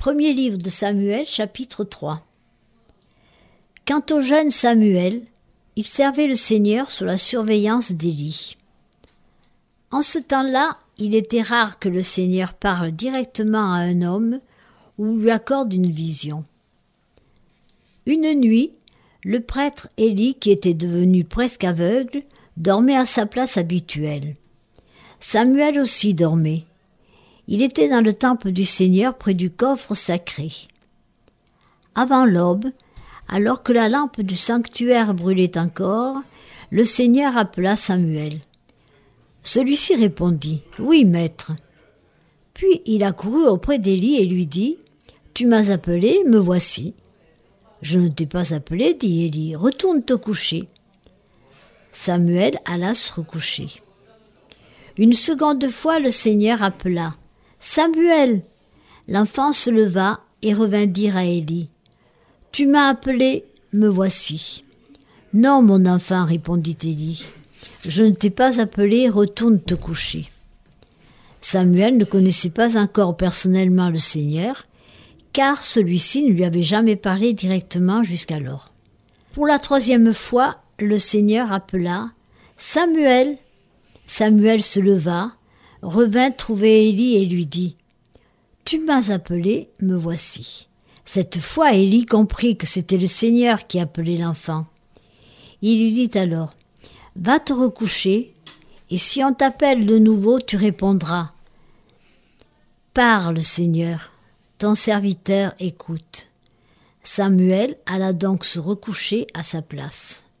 Premier livre de Samuel, chapitre 3. Quant au jeune Samuel, il servait le Seigneur sous la surveillance d'Élie. En ce temps-là, il était rare que le Seigneur parle directement à un homme ou lui accorde une vision. Une nuit, le prêtre Élie, qui était devenu presque aveugle, dormait à sa place habituelle. Samuel aussi dormait. Il était dans le temple du Seigneur près du coffre sacré. Avant l'aube, alors que la lampe du sanctuaire brûlait encore, le Seigneur appela Samuel. Celui-ci répondit « Oui, maître ». Puis il accourut auprès d'Élie et lui dit « Tu m'as appelé, me voici ». « Je ne t'ai pas appelé, dit Élie, retourne te coucher. » Samuel alla se recoucher. Une seconde fois, le Seigneur appela « Samuel !» L'enfant se leva et revint dire à Élie « Tu m'as appelé, me voici. »« Non, mon enfant, répondit Élie, je ne t'ai pas appelé, retourne te coucher. » Samuel ne connaissait pas encore personnellement le Seigneur, car celui-ci ne lui avait jamais parlé directement jusqu'alors. Pour la troisième fois, le Seigneur appela « Samuel !» Samuel se leva, revint trouver Élie et lui dit « Tu m'as appelé, me voici. » Cette fois, Élie comprit que c'était le Seigneur qui appelait l'enfant. Il lui dit alors « Va te recoucher, et si on t'appelle de nouveau, tu répondras. Parle, Seigneur, ton serviteur écoute. » Samuel alla donc se recoucher à sa place.